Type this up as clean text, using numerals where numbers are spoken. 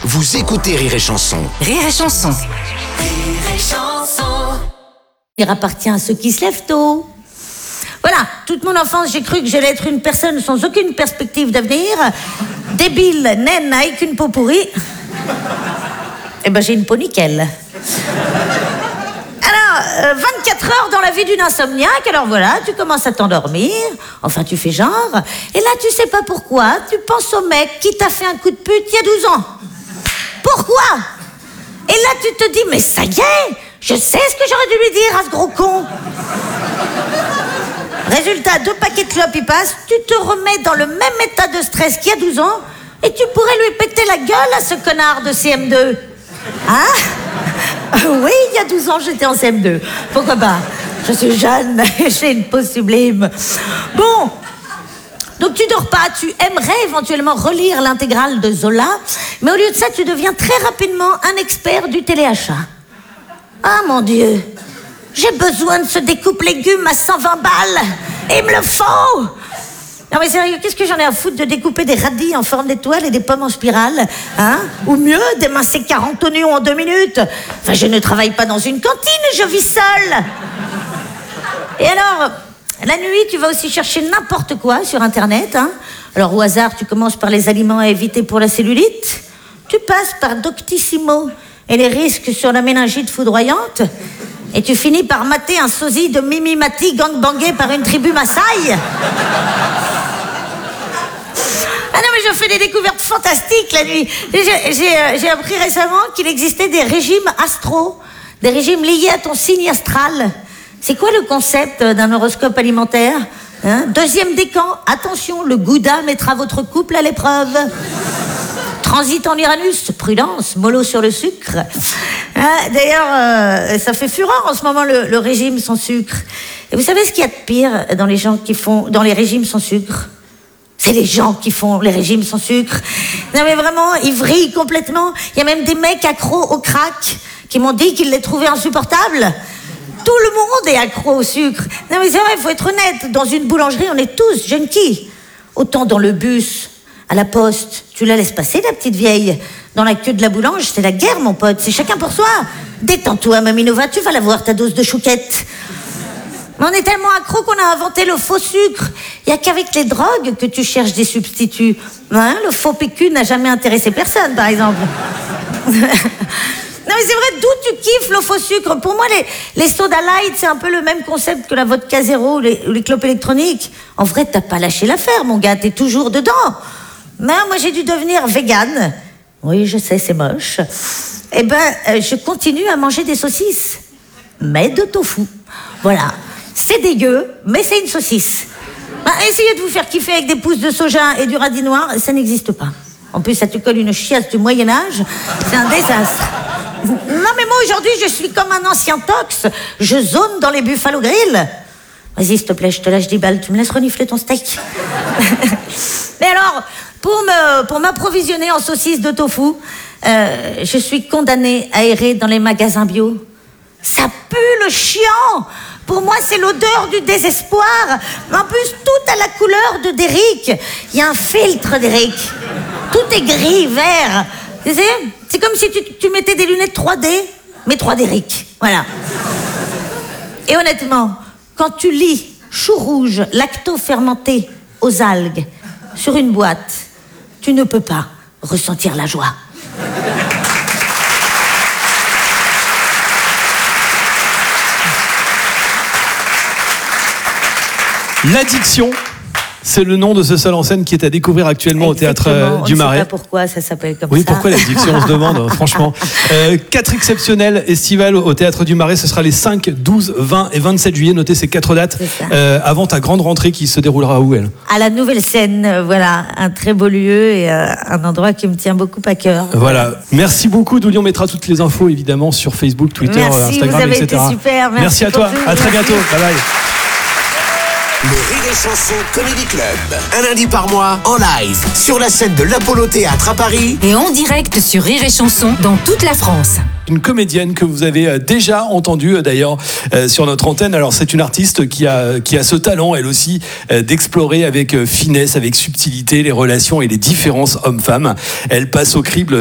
Vous écoutez Rire et Chanson. Rire et Chanson. Rire et Chanson. Il appartient à ceux qui se lèvent tôt. Voilà, toute mon enfance, j'ai cru que j'allais être une personne sans aucune perspective d'avenir, débile, naine, avec une peau pourrie. Eh ben, j'ai une peau nickel. Alors, 24 heures dans la vie d'une insomniaque, alors voilà, tu commences à t'endormir, enfin tu fais genre, et là tu sais pas pourquoi, tu penses au mec qui t'a fait un coup de pute il y a 12 ans. Pourquoi? Et là tu te dis, mais ça y est, je sais ce que j'aurais dû lui dire à ce gros con. Résultat, 2 paquets de clopes y passent, tu te remets dans le même état de stress qu'il y a 12 ans, et tu pourrais lui péter la gueule à ce connard de CM2. Hein? Oui, il y a 12 ans, j'étais en CM2. Pourquoi pas? Je suis jeune, j'ai une peau sublime. Bon, donc tu dors pas, tu aimerais éventuellement relire l'intégrale de Zola, mais au lieu de ça, tu deviens très rapidement un expert du téléachat. Ah mon Dieu, j'ai besoin de ce découpe légumes à 120 balles. Il me le faut. Non mais sérieux, qu'est-ce que j'en ai à foutre de découper des radis en forme d'étoile et des pommes en spirale, hein? Ou mieux, d'émincer 40 oignons en 2 minutes. Enfin, je ne travaille pas dans une cantine, je vis seule. Et alors, la nuit, tu vas aussi chercher n'importe quoi sur Internet, hein? Alors, au hasard, tu commences par les aliments à éviter pour la cellulite. Tu passes par Doctissimo et les risques sur la méningite foudroyante. Et tu finis par mater un sosie de Mimi Mati gangbangé par une tribu Maasai. Ah non, mais je fais des découvertes fantastiques la nuit. J'ai appris récemment qu'il existait des régimes astro, des régimes liés à ton signe astral. C'est quoi le concept d'un horoscope alimentaire, hein? 2e décan, attention, le gouda mettra votre couple à l'épreuve. Transit en Uranus, prudence, mollo sur le sucre. D'ailleurs, ça fait fureur en ce moment le régime sans sucre. Et vous savez ce qu'il y a de pire dans les gens qui font dans les régimes sans sucre? C'est les gens qui font les régimes sans sucre. Non mais vraiment, ils vrillent complètement. Il y a même des mecs accros au crack qui m'ont dit qu'ils les trouvaient insupportables. Tout le monde est accro au sucre. Non mais c'est vrai, il faut être honnête. Dans une boulangerie, on est tous junkies. Autant dans le bus, à la poste, tu la laisses passer la petite vieille. Dans la queue de la boulange, c'est la guerre mon pote, c'est chacun pour soi. Détends-toi Maminova, tu vas l'avoir ta dose de chouquette. Mais on est tellement accro qu'on a inventé le faux sucre. Il n'y a qu'avec les drogues que tu cherches des substituts. Hein, le faux PQ n'a jamais intéressé personne, par exemple. Non mais c'est vrai, d'où tu kiffes le faux sucre? Pour moi, les soda light, c'est un peu le même concept que la vodka zéro ou les clopes électroniques. En vrai, t'as pas lâché l'affaire, mon gars, t'es toujours dedans. Non, moi j'ai dû devenir végane. Oui, je sais, c'est moche. Eh ben, je continue à manger des saucisses. Mais de tofu. Voilà. C'est dégueu, mais c'est une saucisse. Essayez de vous faire kiffer avec des pousses de soja et du radis noir, ça n'existe pas. En plus, ça te colle une chiasse du Moyen-Âge. C'est un désastre. Non, mais moi, aujourd'hui, je suis comme un ancien tox. Je zone dans les Buffalo Grill. Vas-y, s'il te plaît, je te lâche 10 balles. Tu me laisses renifler ton steak? Mais alors, pour m'approvisionner en saucisses de tofu, je suis condamnée à errer dans les magasins bio. Ça pue le chiant. Pour moi, c'est l'odeur du désespoir. En plus, tout a la couleur de Derrick. Il y a un filtre Derrick. Tout est gris, vert. Tu sais, c'est comme si tu mettais des lunettes 3D, mais 3D Derrick. Voilà. Et honnêtement, quand tu lis chou rouge lacto-fermenté aux algues sur une boîte, tu ne peux pas ressentir la joie. L'addiction, c'est le nom de ce seul en scène qui est à découvrir actuellement au Théâtre du Marais. On ne sait pas pourquoi ça s'appelle comme ça. Oui, pourquoi l'addiction, on se demande, franchement. 4 exceptionnels estivales au Théâtre du Marais, ce sera les 5, 12, 20 et 27 juillet. Notez ces 4 dates avant ta grande rentrée qui se déroulera où, elle? À la Nouvelle Scène, voilà, un très beau lieu et un endroit qui me tient beaucoup à cœur. Voilà, merci beaucoup Douli, on mettra toutes les infos évidemment sur Facebook, Twitter, Instagram, vous avez etc. Été super, merci à toi, à très bientôt, bye bye. Le Rire et Chanson Comedy Club, un lundi par mois, en live, sur la scène de l'Apollo Théâtre à Paris. Et en direct sur Rire et Chanson dans toute la France. Une comédienne que vous avez déjà entendue d'ailleurs sur notre antenne. Alors c'est une artiste qui a ce talent elle aussi d'explorer avec finesse, avec subtilité les relations et les différences hommes-femmes. Elle passe au crible